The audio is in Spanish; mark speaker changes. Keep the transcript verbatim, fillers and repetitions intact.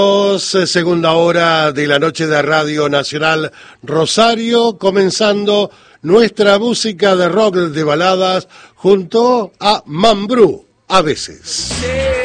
Speaker 1: Segunda hora de la noche de Radio Nacional Rosario, comenzando nuestra música de rock de baladas junto a Mambrú, a veces.